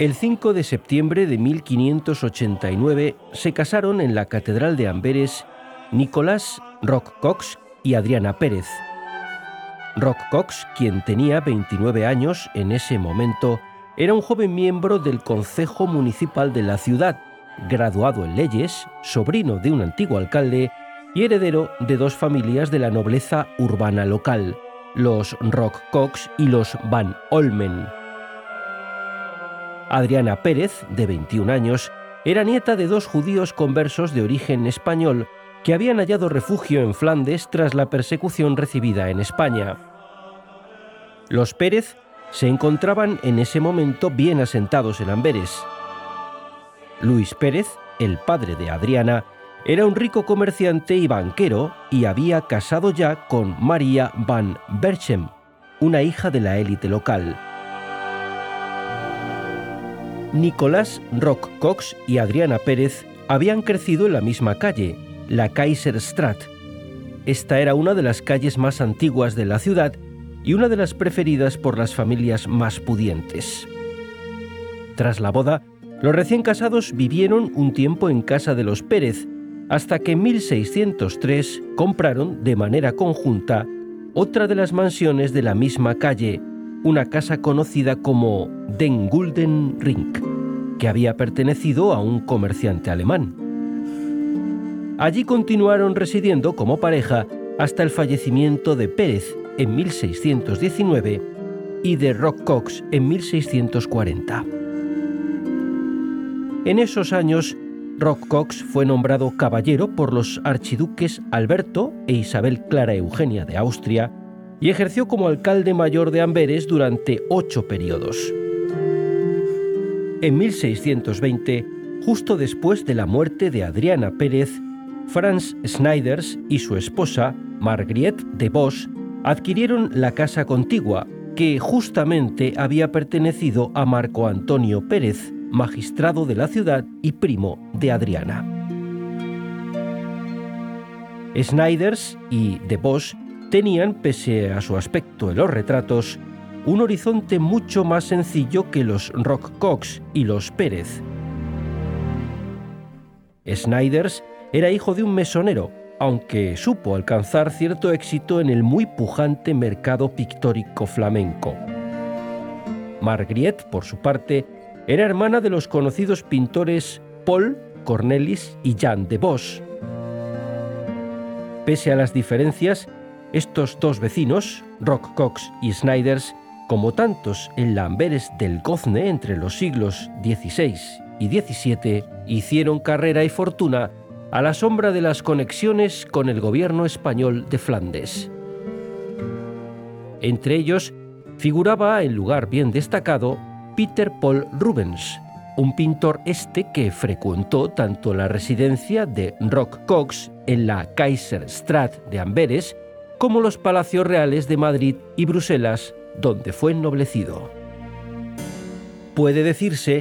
El 5 de septiembre de 1589 se casaron en la Catedral de Amberes Nicolás Roch-Cox y Adriana Pérez. Roch-Cox, quien tenía 29 años en ese momento, era un joven miembro del Concejo Municipal de la ciudad, graduado en leyes, sobrino de un antiguo alcalde y heredero de dos familias de la nobleza urbana local, los Roch-Cox y los Van Olmen. Adriana Pérez, de 21 años, era nieta de dos judíos conversos de origen español que habían hallado refugio en Flandes tras la persecución recibida en España. Los Pérez se encontraban en ese momento bien asentados en Amberes. Luis Pérez, el padre de Adriana, era un rico comerciante y banquero y había casado ya con María van Berchem, una hija de la élite local. Nicolás Roch-Cox y Adriana Pérez habían crecido en la misma calle, la Kaiserstraat. Esta era una de las calles más antiguas de la ciudad y una de las preferidas por las familias más pudientes. Tras la boda, los recién casados vivieron un tiempo en casa de los Pérez, hasta que en 1603 compraron de manera conjunta otra de las mansiones de la misma calle, una casa conocida como Den Gulden Ring, que había pertenecido a un comerciante alemán. Allí continuaron residiendo como pareja hasta el fallecimiento de Pérez en 1619 y de Roch-Cox en 1640. En esos años, Roch-Cox fue nombrado caballero por los archiduques Alberto e Isabel Clara Eugenia de Austria y ejerció como alcalde mayor de Amberes durante 8 periodos. En 1620, justo después de la muerte de Adriana Pérez, Franz Schneiders y su esposa, Margriet de Vos, adquirieron la casa contigua, que justamente había pertenecido a Marco Antonio Pérez, magistrado de la ciudad y primo de Adriana. Schneiders y de Vos tenían, pese a su aspecto en los retratos, un horizonte mucho más sencillo que los Roch-Cox y los Pérez. Schneiders era hijo de un mesonero, aunque supo alcanzar cierto éxito en el muy pujante mercado pictórico flamenco. Margriet, por su parte, era hermana de los conocidos pintores Paul, Cornelis y Jan de Vos. Pese a las diferencias, estos dos vecinos, Roch-Cox y Schneiders, como tantos en la Amberes del Gozne entre los siglos XVI y XVII, hicieron carrera y fortuna a la sombra de las conexiones con el gobierno español de Flandes. Entre ellos figuraba, en lugar bien destacado, Peter Paul Rubens, un pintor que frecuentó tanto la residencia de Roch-Cox en la Kaiserstraat de Amberes como los palacios reales de Madrid y Bruselas, donde fue ennoblecido. Puede decirse